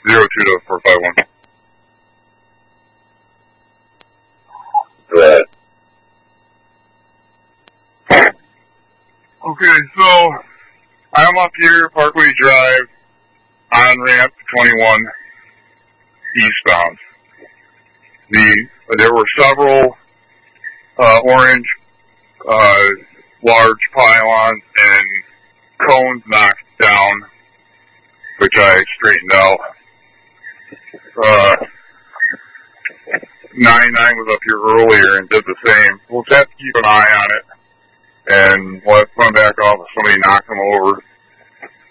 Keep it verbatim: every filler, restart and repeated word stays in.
zero two to four five one. Go ahead. Okay, so I'm up here, Parkway Drive, on ramp twenty-one, eastbound. The there were several uh, orange uh, large pylons and cones knocked down, which I straightened out. Uh, ninety-nine was up here earlier and did the same. We'll just have to keep an eye on it, and we'll have to run back off if somebody knocks them over.